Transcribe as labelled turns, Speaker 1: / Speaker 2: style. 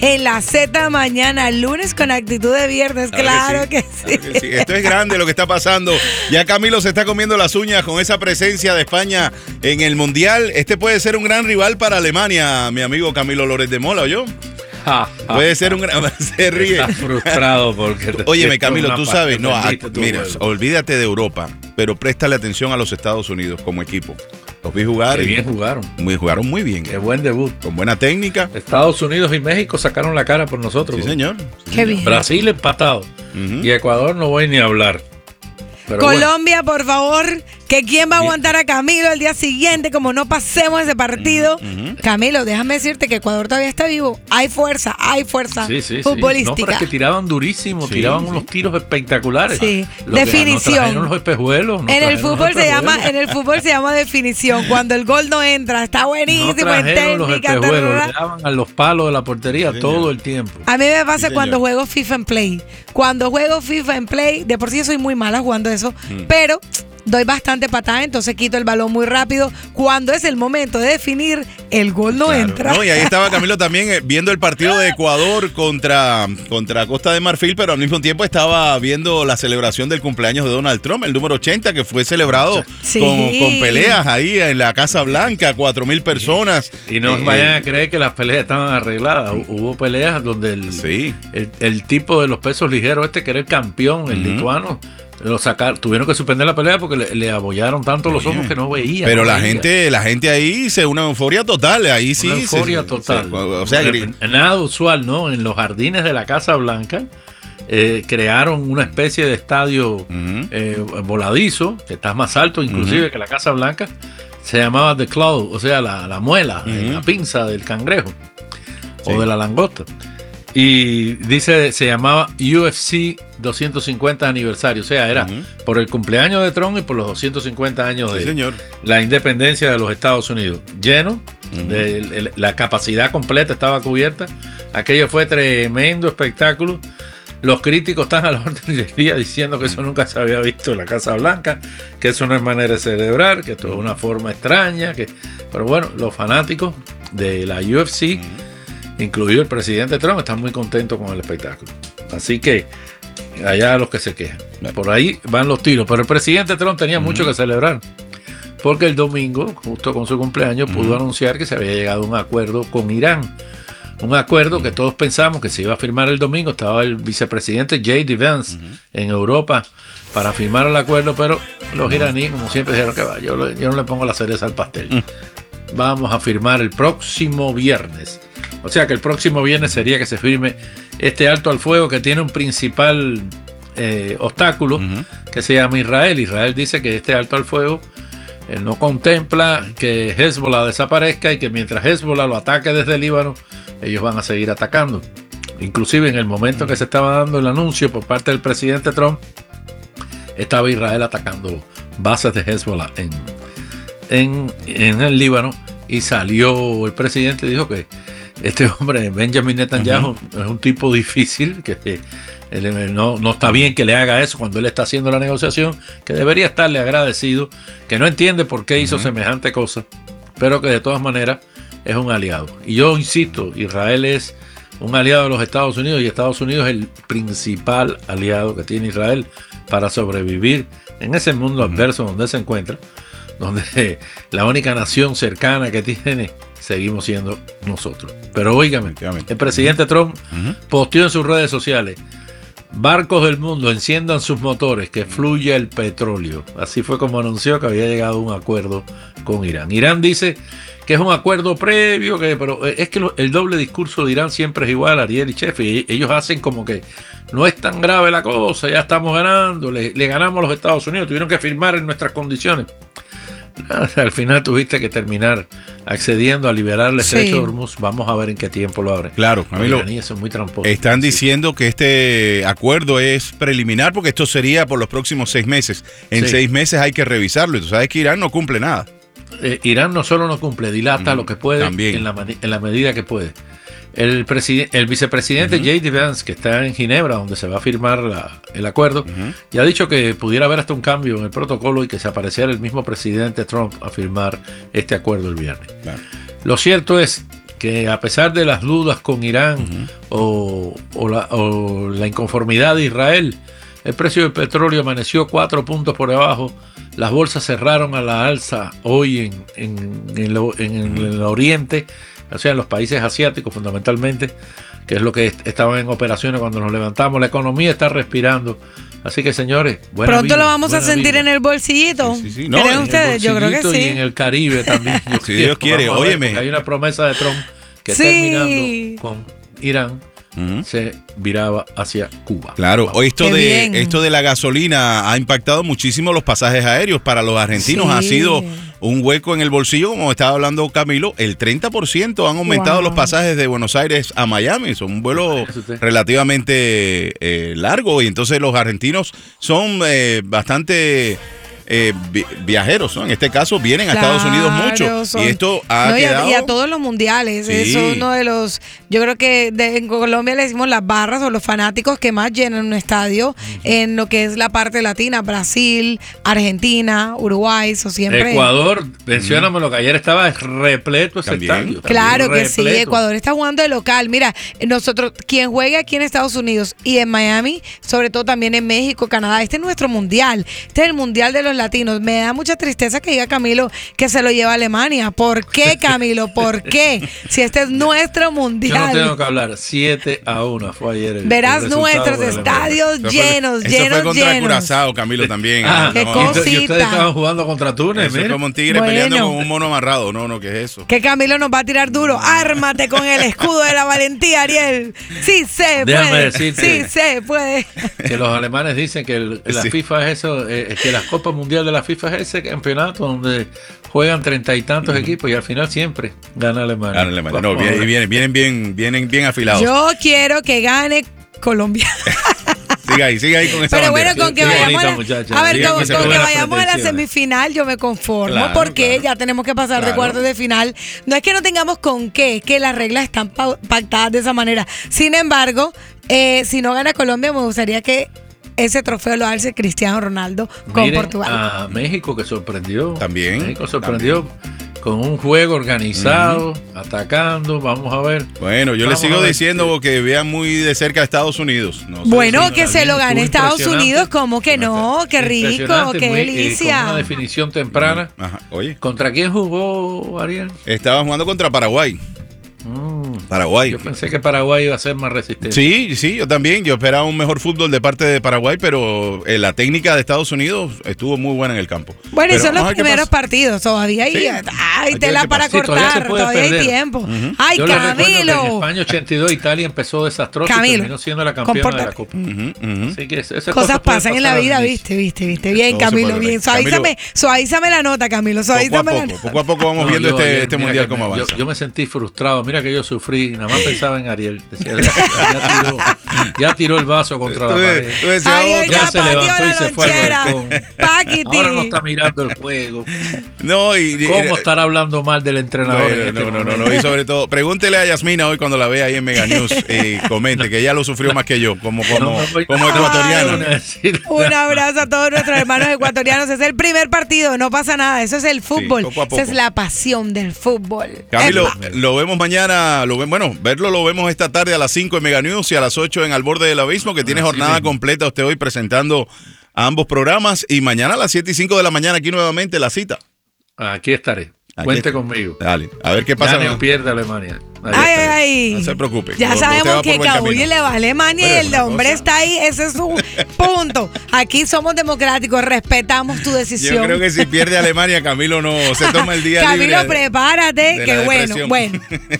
Speaker 1: en la Z mañana, lunes con actitud de viernes, claro que sí.
Speaker 2: Esto es grande lo que está pasando. Ya Camilo se está comiendo las uñas con esa presencia de España en el Mundial. Este puede ser un gran rival para Alemania, mi amigo Camilo Lórez de Mola, ¿oyó? Puede ser un gran... Se ríe.
Speaker 3: Estás frustrado porque...
Speaker 2: Óyeme, Camilo, tú sabes, no, mira, olvídate de Europa, pero préstale atención a los Estados Unidos como equipo. Los vi jugar.
Speaker 3: Qué bien jugaron.
Speaker 2: Jugaron muy bien.
Speaker 3: Qué buen debut.
Speaker 2: Con buena técnica.
Speaker 3: Estados Unidos y México sacaron la cara por nosotros.
Speaker 2: Sí, señor.
Speaker 1: Qué bien.
Speaker 3: Brasil empatado. Y Ecuador no voy ni a hablar. Pero
Speaker 1: Colombia, por favor, que quién va a aguantar a Camilo el día siguiente, como no pasemos ese partido. Camilo, déjame decirte que Ecuador todavía está vivo. Hay fuerza futbolística.
Speaker 3: No, pero es que tiraban durísimo, tiraban unos tiros espectaculares.
Speaker 1: Sí,
Speaker 3: definición. Los espejuelos.
Speaker 1: En el fútbol se llama definición. Cuando el gol no entra, está buenísimo en técnica.
Speaker 3: Los espejuelos, le daban a los palos de la portería todo el tiempo.
Speaker 1: A mí me pasa cuando juego FIFA en Play. Cuando juego FIFA en Play, de por sí soy muy mala jugando eso, pero doy bastante patada, entonces quito el balón muy rápido. Cuando es el momento de definir, el gol no entra.
Speaker 2: No, y ahí estaba Camilo también viendo el partido de Ecuador contra Costa de Marfil, pero al mismo tiempo estaba viendo la celebración del cumpleaños de Donald Trump, el número 80, que fue celebrado con peleas ahí en la Casa Blanca, 4,000 personas.
Speaker 3: Y no vayan a creer que las peleas estaban arregladas. Hubo peleas donde el tipo de los pesos ligeros que era el campeón, el lituano, tuvieron que suspender la pelea porque le abollaron tanto los ojos que no veía.
Speaker 2: Pero la gente ahí una euforia total, ahí sí.
Speaker 3: Una euforia total. O sea, nada usual, ¿no? En los jardines de la Casa Blanca crearon una especie de estadio voladizo, que está más alto inclusive que la Casa Blanca. Se llamaba The Claw, o sea, la muela, la pinza del cangrejo o de la langosta. Y se llamaba UFC 250 aniversario, o sea, era por el cumpleaños de Trump y por los 250 años de la independencia de los Estados Unidos. Lleno, la capacidad completa estaba cubierta. Aquello fue tremendo espectáculo. Los críticos están a la orden del día diciendo que eso nunca se había visto en la Casa Blanca, que eso no es manera de celebrar, que esto es una forma extraña. Pero bueno, los fanáticos de la UFC, incluido el presidente Trump, están muy contentos con el espectáculo. Así que allá los que se quejan. Por ahí van los tiros. Pero el presidente Trump tenía mucho que celebrar, porque el domingo, justo con su cumpleaños, pudo anunciar que se había llegado a un acuerdo con Irán. Un acuerdo que todos pensamos que se iba a firmar el domingo. Estaba el vicepresidente J.D. Vance en Europa para firmar el acuerdo, pero los iraníes, como siempre, dijeron que va, yo no le pongo la cereza al pastel. Vamos a firmar el próximo viernes. O sea que el próximo viernes sería que se firme este alto al fuego que tiene un principal obstáculo que se llama Israel. Israel dice que este alto al fuego no contempla que Hezbollah desaparezca y que mientras Hezbollah lo ataque desde el Líbano, ellos van a seguir atacando. Inclusive en el momento que se estaba dando el anuncio por parte del presidente Trump, estaba Israel atacando bases de Hezbollah en el Líbano, y salió el presidente y dijo que este hombre, Benjamin Netanyahu, es un tipo difícil, que no está bien que le haga eso cuando él está haciendo la negociación, que debería estarle agradecido, que no entiende por qué hizo semejante cosa, pero que de todas maneras es un aliado. Y yo insisto, Israel es un aliado de los Estados Unidos, y Estados Unidos es el principal aliado que tiene Israel para sobrevivir en ese mundo adverso donde se encuentra, donde la única nación cercana que tiene seguimos siendo nosotros. Pero óigame, el presidente Trump posteó en sus redes sociales: barcos del mundo, enciendan sus motores, que fluya el petróleo. Así fue como anunció que había llegado a un acuerdo con Irán. Irán dice que es un acuerdo previo, pero es que el doble discurso de Irán siempre es igual, Ariel y Chef, y ellos hacen como que no es tan grave la cosa, ya estamos ganando, le ganamos a los Estados Unidos, tuvieron que firmar en nuestras condiciones. Al final tuviste que terminar accediendo a liberar el estrecho de Hormuz. Vamos a ver en qué tiempo lo abren.
Speaker 2: Claro, Camilo,
Speaker 3: son muy tramposos.
Speaker 2: Están diciendo que este acuerdo es preliminar, porque esto sería por los próximos 6 meses. En 6 meses hay que revisarlo, y tú sabes que Irán no cumple nada.
Speaker 3: Irán no solo no cumple, dilata lo que puede en la medida que puede. El vicepresidente J.D. Vance, que está en Ginebra, donde se va a firmar el acuerdo, ya ha dicho que pudiera haber hasta un cambio en el protocolo y que se apareciera el mismo presidente Trump a firmar este acuerdo el viernes. Lo cierto es que a pesar de las dudas con Irán o la inconformidad de Israel, el precio del petróleo amaneció 4 puntos por debajo. Las bolsas cerraron a la alza hoy en el oriente, o sea, en los países asiáticos fundamentalmente, que es lo que estaban en operaciones cuando nos levantamos. La economía está respirando. Así que, señores,
Speaker 1: pronto lo vamos a sentir en el bolsillito.
Speaker 2: Sí.
Speaker 1: No, ¿creen ustedes? Yo creo que sí.
Speaker 3: Y en el Caribe también.
Speaker 2: Si Dios quiere, óyeme.
Speaker 3: Hay una promesa de Trump que terminando con Irán se viraba hacia Cuba.
Speaker 2: Claro, esto de la gasolina ha impactado muchísimo los pasajes aéreos. Para los argentinos ha sido un hueco en el bolsillo, como estaba hablando Camilo. El 30% han aumentado los pasajes de Buenos Aires a Miami. Son un vuelo relativamente largo, y entonces los argentinos son bastante viajeros, ¿no? En este caso vienen a Estados Unidos mucho, y esto ha quedado...
Speaker 1: Y a todos los mundiales, eso es uno de los, yo creo que en Colombia le decimos las barras o los fanáticos que más llenan un estadio en lo que es la parte latina, Brasil, Argentina, Uruguay, eso siempre.
Speaker 3: Ecuador, mencióname lo que ayer estaba repleto ese estadio.
Speaker 1: Claro que sí, Ecuador está jugando de local. Mira, nosotros, quien juegue aquí en Estados Unidos y en Miami, sobre todo también en México, Canadá, este es nuestro mundial, este es el mundial de los latinos. Me da mucha tristeza que diga Camilo que se lo lleva a Alemania. ¿Por qué, Camilo? ¿Por qué? Si este es nuestro mundial.
Speaker 3: Yo no tengo que hablar. 7-1 fue ayer.
Speaker 1: Verás nuestros estadios llenos.
Speaker 2: Eso fue contra Curazao, Camilo, también.
Speaker 1: Qué cosita.
Speaker 3: Y ustedes estaban jugando contra Túnez.
Speaker 2: Eso es como un tigre peleando con un mono amarrado. No, ¿qué es eso?
Speaker 1: Que Camilo nos va a tirar duro. Ármate con el escudo de la valentía, Ariel. Sí se puede. Sí se puede.
Speaker 3: Que los alemanes dicen que la FIFA es eso, que las Copas Mundiales de la FIFA es ese campeonato donde juegan 30 y tantos equipos, y al final siempre gana Alemania.
Speaker 2: No, vienen bien afilados.
Speaker 1: Yo quiero que gane Colombia.
Speaker 2: Siga ahí con esa
Speaker 1: Pero
Speaker 2: bandera.
Speaker 1: bueno, con que vayamos a la semifinal yo me conformo, claro, porque ya tenemos que pasar de cuartos de final. No es que no tengamos con qué, es que las reglas están pactadas de esa manera. Sin embargo, si no gana Colombia, me gustaría que ese trofeo lo alce Cristiano Ronaldo con Portugal.
Speaker 3: A México, que sorprendió.
Speaker 2: También.
Speaker 3: México sorprendió. Con un juego organizado, atacando, vamos a ver.
Speaker 2: Bueno, yo les sigo diciendo que vean muy de cerca a Estados Unidos. No
Speaker 1: bueno, que se lo gane Estados Unidos, ¿cómo que no? Qué rico, qué delicia.
Speaker 3: Con una definición temprana.
Speaker 2: Oye.
Speaker 3: ¿Contra quién jugó, Ariel?
Speaker 2: Estaba jugando contra Paraguay. Paraguay.
Speaker 3: Yo pensé que Paraguay iba a ser más resistente.
Speaker 2: Sí, yo también. Yo esperaba un mejor fútbol de parte de Paraguay, pero la técnica de Estados Unidos estuvo muy buena en el campo.
Speaker 1: Bueno, y son los primeros partidos. Todavía hay tela para cortar. Todavía hay tiempo. Ay,
Speaker 3: yo
Speaker 1: Camilo.
Speaker 3: En España 82 Italia empezó desastroso y terminó siendo la campeona de la Copa. Así que
Speaker 1: cosas pasan en la vida, ¿viste? Bien, Camilo, bien. Suavízame la nota, Camilo.
Speaker 2: Poco a poco vamos viendo este mundial cómo avanza.
Speaker 3: Yo me sentí frustrado. Mira que yo sufrí, nada más pensaba en Ariel. Decía, ya tiró el vaso contra la pared. Ya se levantó y se fue al balcón. Ahora no está mirando el juego. ¿Cómo estará hablando mal del entrenador?
Speaker 2: No. Y sobre todo, pregúntele a Yasmina hoy cuando la vea ahí en Mega News y comente que ella lo sufrió más que yo, como ecuatoriano.
Speaker 1: Un abrazo a todos nuestros hermanos ecuatorianos. Es el primer partido, no pasa nada. Eso es el fútbol. Esa es la pasión del fútbol.
Speaker 2: Camilo, lo vemos mañana, lo vemos esta tarde a las 5 en Mega News y a las 8 en Al Borde del Abismo, que tiene jornada completa usted hoy presentando a ambos programas, y mañana a las 7 y 5 de la mañana aquí nuevamente la cita.
Speaker 3: Aquí estaré. Cuente conmigo.
Speaker 2: Dale, a ver qué pasa.
Speaker 3: Gane o pierde Alemania.
Speaker 1: Ay.
Speaker 2: No se preocupe.
Speaker 1: Ya sabemos que Cabulle le va a Alemania y el hombre está ahí. Ese es un punto. Aquí somos democráticos, respetamos tu decisión.
Speaker 2: Yo creo que si pierde Alemania, Camilo no se toma el día libre.
Speaker 1: Camilo, prepárate, que bueno.